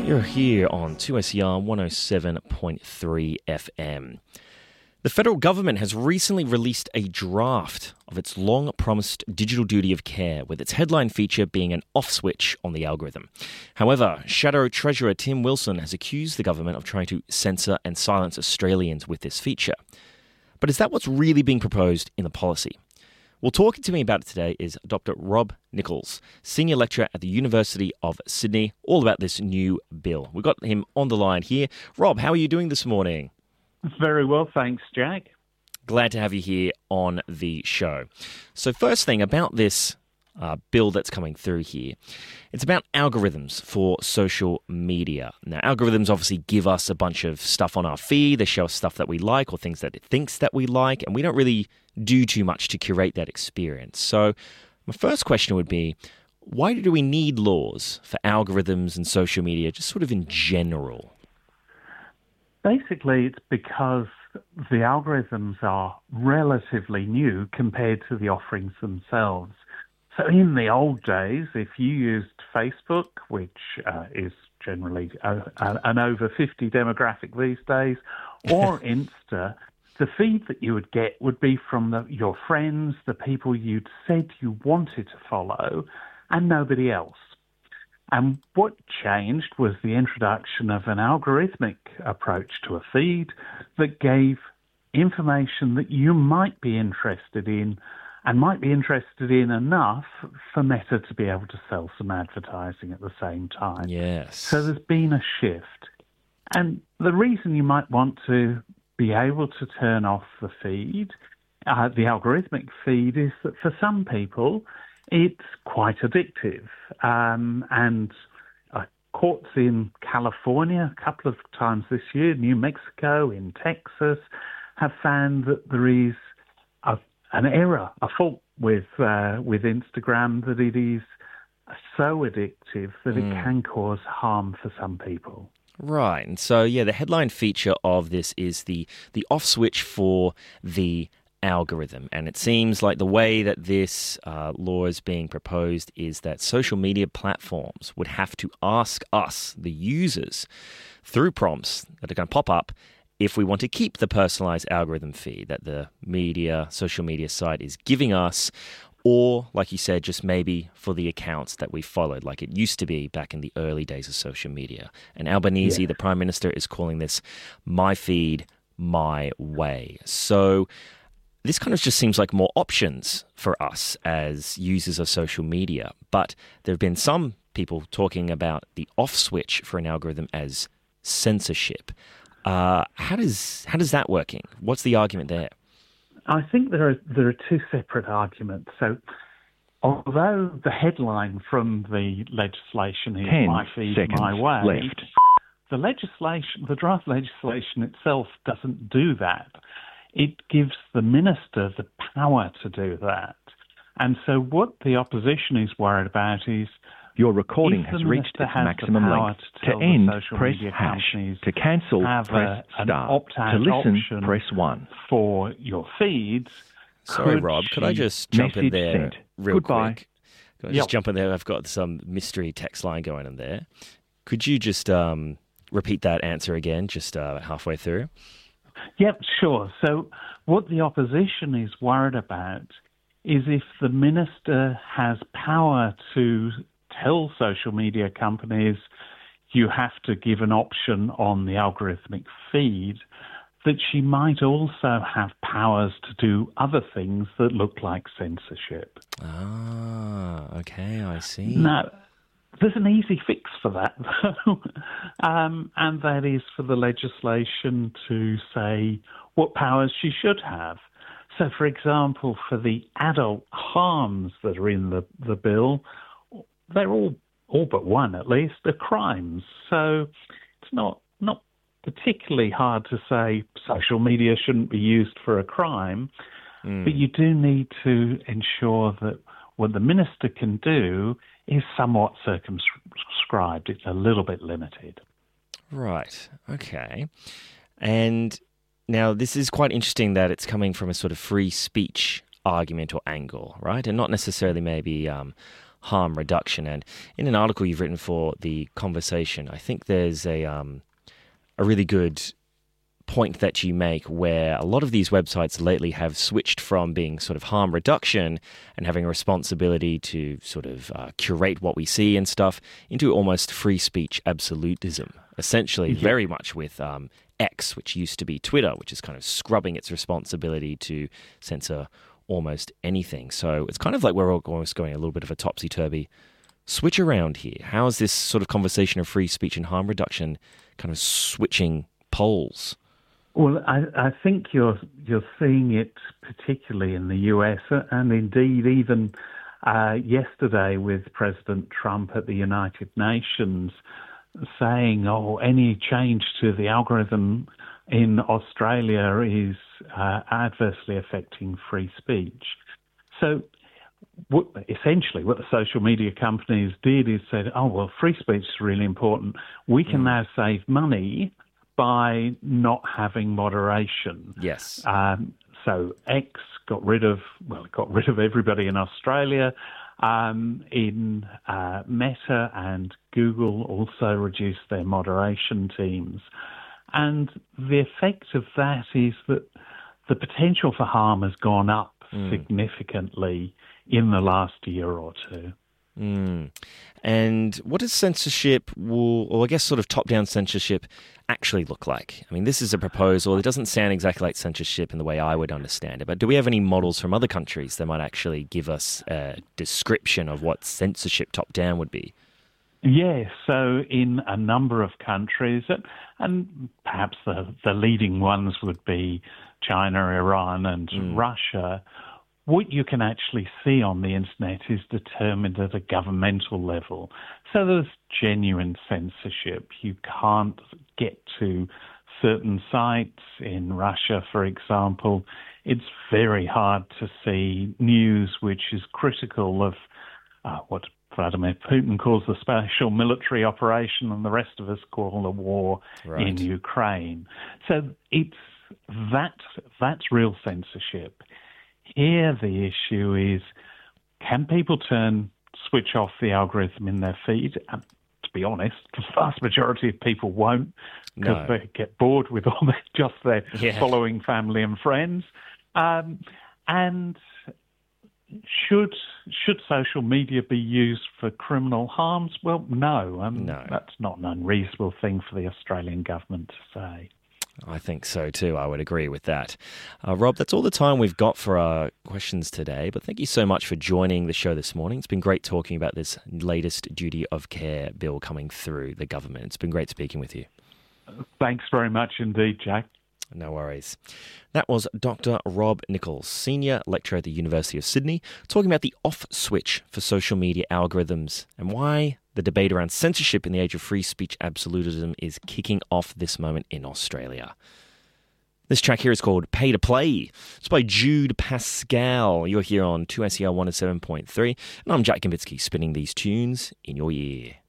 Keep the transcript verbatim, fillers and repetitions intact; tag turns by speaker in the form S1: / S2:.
S1: You're here on two S E R one oh seven point three F M. The federal government has recently released a draft of its long-promised digital duty of care, with its headline feature being an off switch on the algorithm. However, Shadow Treasurer Tim Wilson has accused the government of trying to censor and silence Australians with this feature. But is that what's really being proposed in the policy? Well, talking to me about it today is Doctor Rob Nichols, Senior Lecturer at the University of Sydney, all about this new bill. We've got him on the line here. Rob, how are you doing this morning?
S2: Very well, thanks, Jack.
S1: Glad to have you here on the show. So first thing about this uh, bill that's coming through here, it's about algorithms for social media. Now, algorithms obviously give us a bunch of stuff on our feed. They show us stuff that we like or things that it thinks that we like, and we don't really do too much to curate that experience. So my first question would be, why do we need laws for algorithms and social media, just sort of in general?
S2: Basically, it's because the algorithms are relatively new compared to the offerings themselves. So in the old days, if you used Facebook, which uh, is generally uh, an over fifty demographic these days, or Insta, the feed that you would get would be from the, your friends, the people you'd said you wanted to follow, and nobody else. And what changed was the introduction of an algorithmic approach to a feed that gave information that you might be interested in and might be interested in enough for Meta to be able to sell some advertising at the same time.
S1: Yes.
S2: So there's been a shift. And the reason you might want to be able to turn off the feed, uh, the algorithmic feed, is that for some people, it's quite addictive. Um, and uh, courts in California a couple of times this year, New Mexico, in Texas, have found that there is a, an error, a fault with uh, with Instagram, that it is so addictive that mm. it can cause harm for some people.
S1: Right. And so, yeah, the headline feature of this is the, the off switch for the algorithm. And it seems like the way that this uh, law is being proposed is that social media platforms would have to ask us, the users, through prompts that are going to pop up, if we want to keep the personalized algorithm feed that the media, social media site is giving us, or, like you said, just maybe for the accounts that we followed, like it used to be back in the early days of social media. And Albanese, yeah. the Prime Minister, is calling this my feed, my way. So this kind of just seems like more options for us as users of social media. But there have been some people talking about the off switch for an algorithm as censorship. Uh, how does how does that working? What's the argument there?
S2: I think there are there are two separate arguments. So, although the headline from the legislation is "My feed, my way,"
S3: left.
S2: the legislation, the draft legislation itself, doesn't do that. It gives the minister the power to do that. And so, what the opposition is worried about is,
S3: your recording has reached its maximum length. To, to end, press hash. To cancel, press
S2: a,
S3: star. To listen, press one.
S2: For your feeds.
S1: Sorry, could Rob, could I just jump in there
S3: sent.
S1: real
S3: Goodbye.
S1: quick? Could I just yep. jump in there? I've got some mystery text line going in there. Could you just um, repeat that answer again, just uh, halfway through?
S2: Yep, sure. So what the opposition is worried about is if the minister has power to tell social media companies you have to give an option on the algorithmic feed, that she might also have powers to do other things that look like censorship.
S1: Ah, okay, I see.
S2: Now, there's an easy fix for that, though, um, and that is for the legislation to say what powers she should have. So, for example, for the adult harms that are in the, the bill, they're all, all but one at least, are crimes. So it's not not particularly hard to say social media shouldn't be used for a crime, mm. but you do need to ensure that what the minister can do is somewhat circumscribed. It's a little bit limited.
S1: Right. Okay. And now this is quite interesting that it's coming from a sort of free speech argument or angle, right? And not necessarily maybe um, harm reduction. And in an article you've written for The Conversation, I think there's a um, a really good point that you make where a lot of these websites lately have switched from being sort of harm reduction and having a responsibility to sort of uh, curate what we see and stuff into almost free speech absolutism, essentially yeah. very much with um, X, which used to be Twitter, which is kind of scrubbing its responsibility to censor almost anything. So it's kind of like we're almost going a little bit of a topsy-turvy switch around here. How is this sort of conversation of free speech and harm reduction kind of switching poles?
S2: Well, I, I think you're you're seeing it particularly in the U S and indeed even uh, yesterday with President Trump at the United Nations saying, oh, any change to the algorithm in Australia is uh, adversely affecting free speech. So what, essentially what the social media companies did is said, oh, well, free speech is really important. We can mm. now save money by not having moderation.
S1: Yes.
S2: Um, so X got rid of, well, it got rid of everybody in Australia. Um, in uh, Meta and Google also reduced their moderation teams. And the effect of that is that the potential for harm has gone up mm. significantly in the last year or two.
S1: Mm. And what does censorship, will, or I guess sort of top-down censorship, actually look like? I mean, this is a proposal. It doesn't sound exactly like censorship in the way I would understand it, but do we have any models from other countries that might actually give us a description of what censorship top-down would be?
S2: Yes, so in a number of countries, and perhaps the, the leading ones would be China, Iran, and mm. Russia, what you can actually see on the internet is determined at a governmental level. So there's genuine censorship. You can't get to certain sites. In Russia, for example, it's very hard to see news which is critical of uh, what Vladimir Putin calls the special military operation and the rest of us call a war right. in Ukraine. So it's that that's real censorship. Here, the issue is, can people turn, switch off the algorithm in their feed? And to be honest, the vast majority of people won't because no. they get bored with all their, just their yeah. following family and friends. Um, and should should social media be used for criminal harms? Well, no. Um,
S1: no.
S2: That's not an unreasonable thing for the Australian government to say.
S1: I think so too. I would agree with that. Uh, Rob, that's all the time we've got for our questions today, but thank you so much for joining the show this morning. It's been great talking about this latest duty of care bill coming through the government. It's been great speaking with you.
S2: Thanks very much indeed, Jack.
S1: No worries. That was Doctor Rob Nichols, Senior Lecturer at the University of Sydney, talking about the off switch for social media algorithms and why the debate around censorship in the age of free speech absolutism is kicking off this moment in Australia. This track here is called Pay to Play. It's by Jude Pascal. You're here on two S E R one oh seven point three, and I'm Jack Gambitsky, spinning these tunes in your ear.